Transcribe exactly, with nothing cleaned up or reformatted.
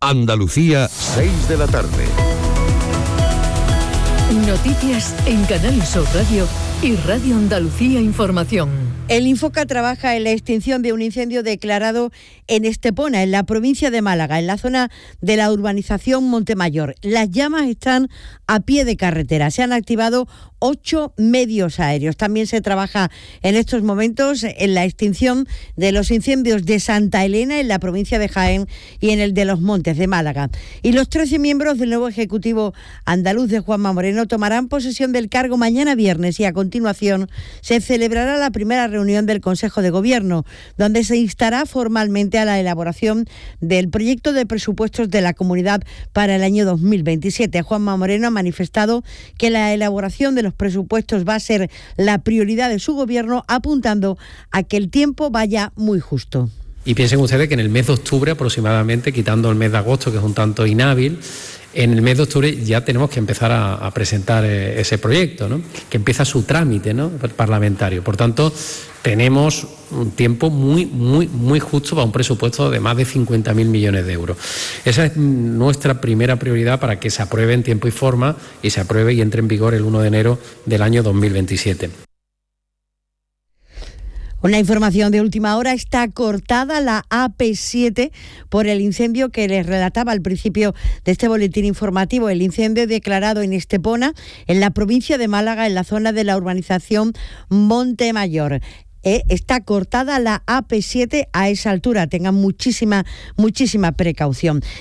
Andalucía, seis de la tarde. Noticias en Canal Sur Radio y Radio Andalucía Información. El Infoca trabaja en la extinción de un incendio declarado en Estepona, en la provincia de Málaga, en la zona de la urbanización Montemayor. Las llamas están a pie de carretera. Se han activado ocho medios aéreos. También se trabaja en estos momentos en la extinción de los incendios de Santa Elena, en la provincia de Jaén, y en el de Los Montes de Málaga. Y los trece miembros del nuevo Ejecutivo andaluz de Juanma Moreno tomarán posesión del cargo mañana viernes, y a continuación se celebrará la primera reunión del Consejo de Gobierno, donde se instará formalmente a la elaboración del proyecto de presupuestos de la comunidad para el año dos mil veintisiete. Juanma Moreno ha manifestado que la elaboración de los presupuestos va a ser la prioridad de su gobierno, apuntando a que el tiempo vaya muy justo. Y piensen ustedes que en el mes de octubre aproximadamente, quitando el mes de agosto, que es un tanto inhábil, en el mes de octubre ya tenemos que empezar a, a presentar eh, ese proyecto, ¿no? Que empieza su trámite, ¿no?, parlamentario. Por tanto, tenemos un tiempo muy, muy, muy justo para un presupuesto de más de cincuenta mil millones de euros. Esa es nuestra primera prioridad para que se apruebe en tiempo y forma, y se apruebe y entre en vigor el uno de enero del año dos mil veintisiete. Una información de última hora: está cortada la A P siete por el incendio que les relataba al principio de este boletín informativo. El incendio declarado en Estepona, en la provincia de Málaga, en la zona de la urbanización Montemayor. Eh, está cortada la A P siete a esa altura. Tengan muchísima, muchísima precaución.